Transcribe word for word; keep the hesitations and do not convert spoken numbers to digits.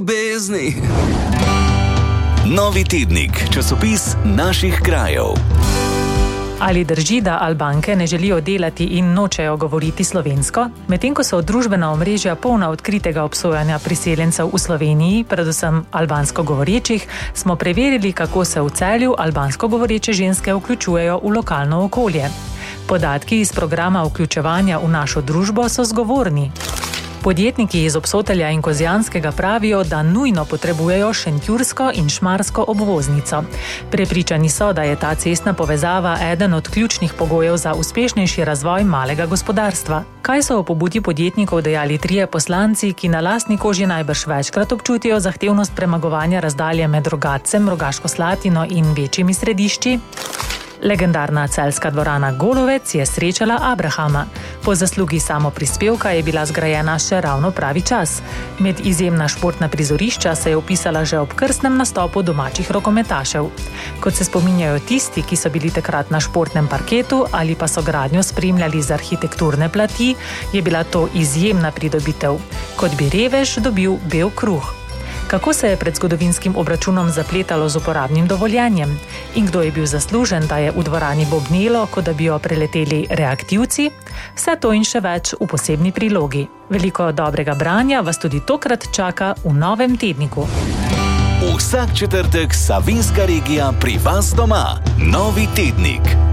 Bezni. Novi tednik, časopis naših krajev. Ali drži, da Albanke ne želijo delati in nočejo govoriti slovensko? Medtem ko so družbena omrežja polna odkritega obsojanja priseljencev v Sloveniji, predvsem albansko govorečih, smo preverili, kako se v Celju albansko govoreče ženske vključujejo v lokalno okolje. Podatki iz programa vključevanja v našo družbo so zgovorni. Podjetniki iz Obsotelja in Kozjanskega pravijo, da nujno potrebujejo šentjursko in šmarsko obvoznico. Prepričani so, da je ta cestna povezava eden od ključnih pogojev za uspešnejši razvoj malega gospodarstva. Kaj so o pobudi podjetnikov dejali trije poslanci, ki na lastni koži najbrž večkrat občutijo zahtevnost premagovanja razdalje med Rogatcem, Rogaško Slatino in večjimi središči? Legendarna celjska dvorana Golovec je srečala Abrahama. Po zaslugi samoprispevka je bila zgrajena še ravno pravi čas. Med izjemna športna prizorišča se je vpisala že ob krstnem nastopu domačih rokometašev. Kot se spominjajo tisti, ki so bili takrat na športnem parketu ali pa so gradnjo spremljali z arhitekturne plati, je bila to izjemna pridobitev. Kot bi revež dobil bel kruh. Kako se je pred zgodovinskim obračunom zapletalo z uporabnim dovoljenjem? In kdo je bil zaslužen, da je v dvorani bobnelo, kot da bi jo preleteli reaktivci? Vse to in še več v posebni prilogi. Veliko dobrega branja vas tudi tokrat čaka v novem tedniku. Vsak četrtek Savinjska regija pri vas doma. Novi tednik.